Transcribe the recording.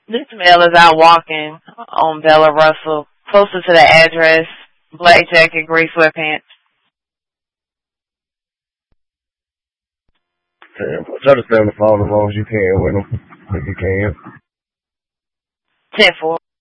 This male is out walking on Bella Russell, closer to the address, black jacket, gray sweatpants. Try to stay on the phone as long as you can with them, if you can. 10-4.